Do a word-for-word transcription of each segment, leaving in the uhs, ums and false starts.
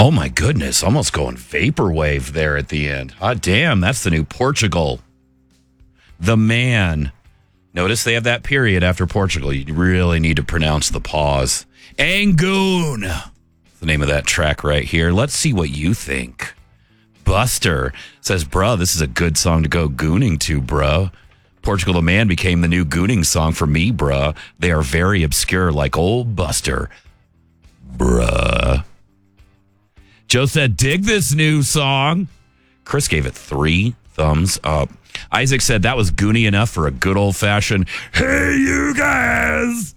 Oh, my goodness. Almost going vaporwave there at the end. Ah, damn. That's the new Portugal. The Man. Notice they have that period after Portugal. You really need to pronounce the pause. Angoon. The name of that track right here. Let's see what you think. Buster says, bruh, this is a good song to go gooning to, bruh. Portugal the Man became the new gooning song for me, bruh. They are very obscure like old Buster. Bruh. Joe said, dig this new song. Chris gave it three thumbs up. Isaac said that was goony enough for a good old-fashioned, hey, you guys.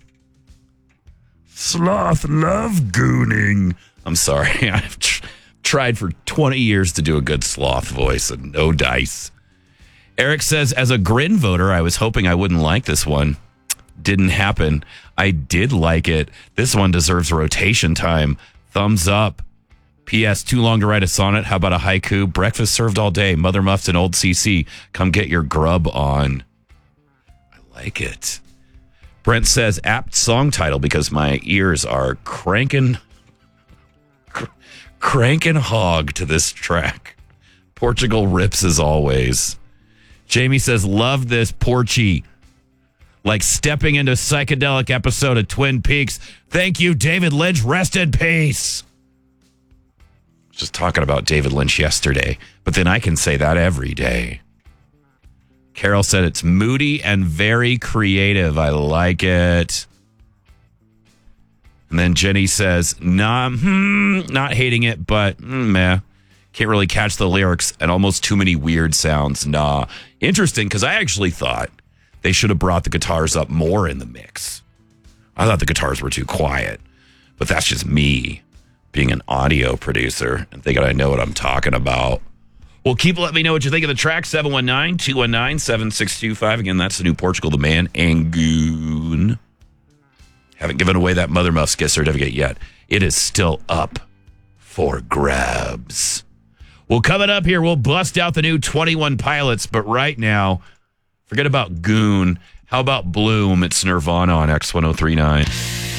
Sloth love gooning. I'm sorry. I've tr- tried for twenty years to do a good sloth voice and no dice. Eric says, as a Grin voter, I was hoping I wouldn't like this one. Didn't happen. I did like it. This one deserves rotation time. Thumbs up. P S. Too long to write a sonnet. How about a haiku? Breakfast served all day. Mother Muffs and Old C C. Come get your grub on. I like it. Brent says, apt song title because my ears are cranking, cr- cranking hog to this track. Portugal rips as always. Jamie says, love this Porchy. Like stepping into a psychedelic episode of Twin Peaks. Thank you, David Lynch. Rest in peace. Just talking about David Lynch yesterday, but then I can say that every day. Carol said it's moody and very creative. I like it. And then Jenny says, nah, hmm, not hating it, but mm, meh. Can't really catch the lyrics and almost too many weird sounds. Nah. Interesting, because I actually thought they should have brought the guitars up more in the mix. I thought the guitars were too quiet, but that's just me being an audio producer and thinking I know what I'm talking about. Well, keep letting me know what you think of the track. seven one nine, two one nine, seven six two five. Again, that's the new Portugal the Man, Angoon. Haven't given away that Mother Muffs gift certificate yet. It is still up for grabs. Well, coming up here, we'll bust out the new twenty-one Pilots, but right now, forget about Goon. How about Bloom? It's Nirvana on X ten thirty-nine.